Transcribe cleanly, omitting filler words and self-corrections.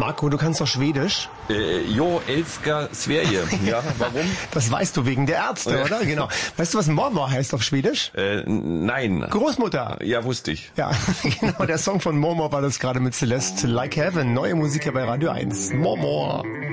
Marco, du kannst doch Schwedisch. Jo, älskar Sverige. Ja, warum? Das weißt du wegen der Ärzte, oder? Genau. Weißt du, was Mormor heißt auf Schwedisch? Nein. Großmutter. Ja, wusste ich. Ja, genau. Der Song von Mormor war das gerade mit Celeste. Like Heaven. Neue Musik hier bei Radio 1. Mormor.